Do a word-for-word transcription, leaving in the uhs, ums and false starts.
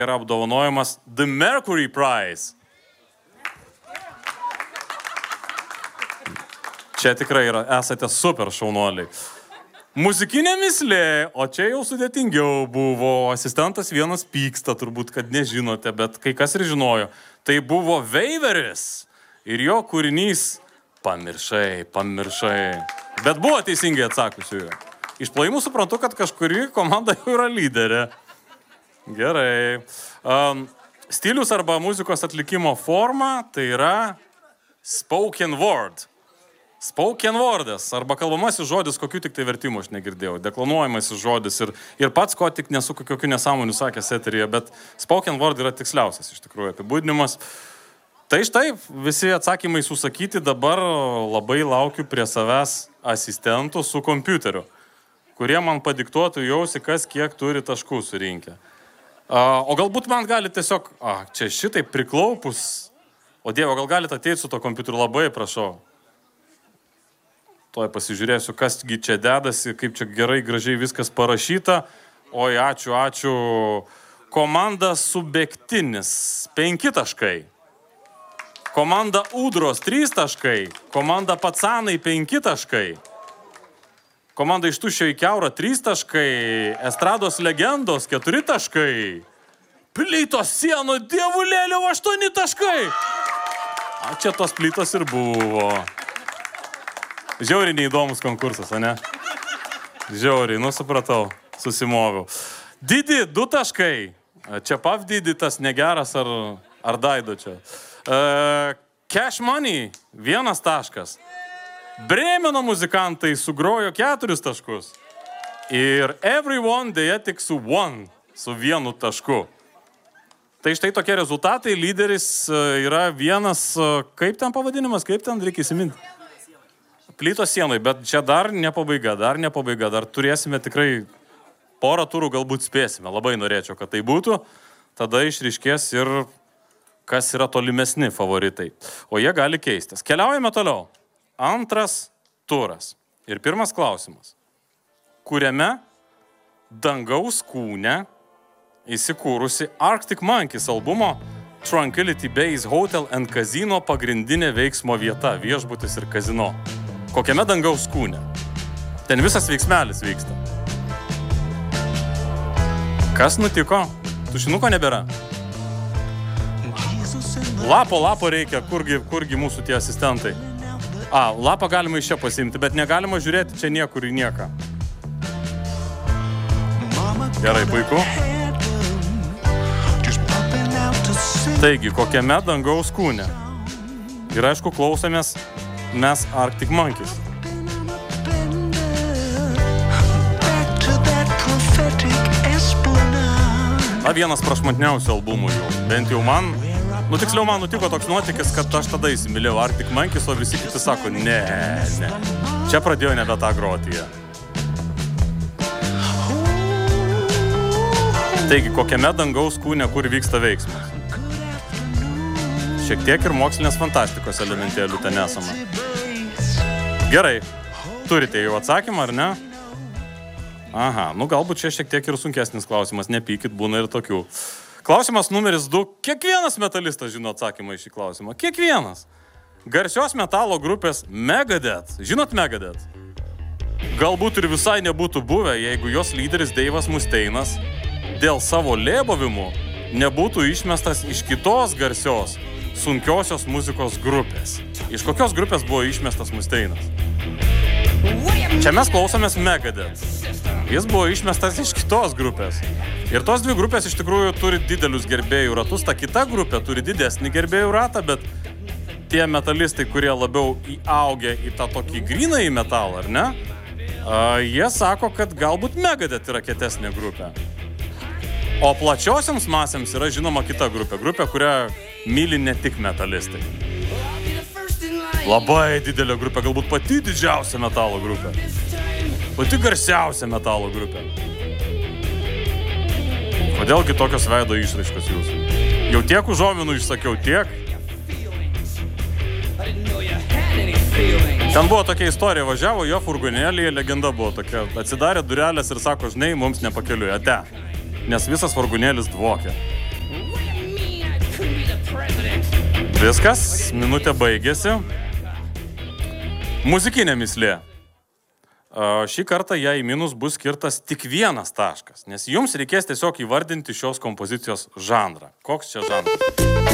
yra apdovanojimas The Mercury Prize. Čia tikrai yra, esate super šaunuoliai. Muzikinė mislė, o čia jau sudėtingiau buvo. Asistentas vienas pyksta, turbūt, kad nežinote, bet kai kas ir žinojo. Tai buvo Veiveris ir jo kūrinys Pamiršai, pamiršai. Bet buvo teisingai atsakusiųjų. Iš plojimų suprantu, kad kažkuri komanda jau yra lyderė. Gerai. Um, stilius arba muzikos atlikimo forma tai yra spoken word. Spoken wordas arba kalbamasis žodis, kokių tik tai vertimų aš negirdėjau. Deklanuojamasis žodis ir, ir pats, ko tik nesu kokių nesąmonių sakęs eteryje, bet spoken word yra tiksliausias iš tikrųjų apibūdinimas. Tai štai visi atsakymai susakyti, dabar labai laukiu prie savęs asistentų su kompiuteriu, kurie man padiktuotų jausi, kas kiek turi taškų surinkę. Uh, o galbūt man gali tiesiog, a, čia šitai priklaupus, o Dievo, gal galite ateiti su to kompiuteriu, labai prašau. Tuoj pasižiūrėsiu, kasgi čia dedasi, kaip čia gerai, gražiai viskas parašyta. Oi, ačiū, ačiū. Komanda Subektinis, penki taškai. Komanda Ūdros, trys taškai. Komanda Pacanai, penki taškai. Komanda Iš tuščio į kiaurą, trys taškai. Estrados legendos, keturi taškai. Plytos sienų, dievulėlių, aštuoni taškai. A, čia tos plytos ir buvo. Žiauriai neįdomus konkursas, ne? Žiauriai, nu supratau, susimoviau. Didi, du taškai. Čia pav Didi, tas negeras ar, ar Daido čia. Uh, Cash Money, vienas taškas. Brėmeno muzikantai sugrojo keturis taškus. Ir Everyone dėja tik su one, su vienu tašku. Tai štai tokie rezultatai. Lyderis yra vienas, kaip ten pavadinimas, kaip ten reikia įsiminti? Plytos sienai, bet čia dar ne pabaiga, dar ne pabaiga, dar turėsime tikrai porą turų, galbūt spėsime. Labai norėčiau, kad tai būtų. Tada išryškės ir kas yra tolimesni favoritai. O jie gali keistis. Keliaujame toliau. Antras turas. Ir pirmas klausimas. Kuriame dangaus kūne įsikūrusi Arctic Monkeys albumo Tranquility Base Hotel and Casino pagrindinė veiksmo vieta, viešbutis ir kazino. Kokiame dangaus kūne? Ten visas veiksmelis vyksta. Kas nutiko? Tušinuko nebėra. Lapo, lapo reikia, kurgi, kurgi mūsų tie asistentai. A, lapą galima iš čia pasiimti, bet negalima žiūrėti čia niekur į nieką. Gerai, puiku. Taigi, kokiame dangaus kūne? Ir aišku, klausomės mes Arctic Monkeys. Na, vienas prašmatniausių albumų jau. Bent jau man... Nu, tiksliau, man nutiko toks nuotykis, kad aš tada įsimylėjau Arctic Monkeys, o visi kiti sako, ne, ne. Čia pradėjo nebe tą groti jie. Taigi, kokiame dangaus kūne, kur vyksta veiksmas? Šiek tiek ir mokslinės fantastikos elementėlių ten esama. Gerai, turite jau atsakymą, ar ne? Aha, nu galbūt čia šiek tiek ir sunkesnis klausimas, nepykit, būna ir tokių. Klausimas numeris du. Kiekvienas metalistas žino atsakymą į šį klausimą. Kiekvienas. Garsios metalo grupės Megadeth. Žinot Megadeth? Galbūt ir visai nebūtų buvę, jeigu jos lyderis Deivas Musteinas dėl savo lėbavimų nebūtų išmestas iš kitos garsios sunkiosios muzikos grupės. Iš kokios grupės buvo išmestas Musteinas? Čia mes klausomės Megadeth. Jis buvo išmestas iš kitos grupės. Ir tos dvi grupės iš tikrųjų turi didelius gerbėjų ratus. Ta kita grupė turi didesnį gerbėjų ratą, bet tie metalistai, kurie labiau įaugę į tą tokį grynąjį metalą, ar ne? A, jie sako, kad galbūt Megadeth yra kietesnė grupė. O plačiosiams masėms yra žinoma kita grupė. Grupė, kurią myli ne tik metalistai. Labai didelė grupė, galbūt pati didžiausia metalo grupė. Pati garsiausia metalo grupė. Kodėlgi tokios veido išraiškos jūsų? Jau tiek užuominų išsakiau, tiek. Ten buvo tokia istorija, važiavo jo furgonėlyje, legenda buvo tokia. Atsidarė durelės ir sako, žinai, mums nepakeliui, ate. Nes visas furgonėlis dvokė. Viskas, minutė baigėsi. Muzikinė mislė. Šį kartą jai į minus bus skirtas tik vienas taškas, nes jums reikės tiesiog įvardinti šios kompozicijos žanrą. Koks čia žanras?